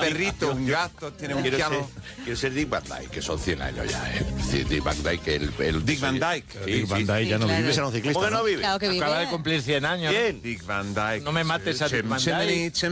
perrito, un gato, tiene un piano. Quiero ser Dick Van Dyke, que son 100 años ya, ¿eh? Es decir, Dick Van Dyke, el Dick Van Dyke. Sí, Dick Van Dyke ya no vive, ese era un ciclista. ¿Cómo que no vive? Claro que vive. Acaba de cumplir 100 años. ¿Quién? Dick Van Dyke. No me mates a Dick Van Dyke.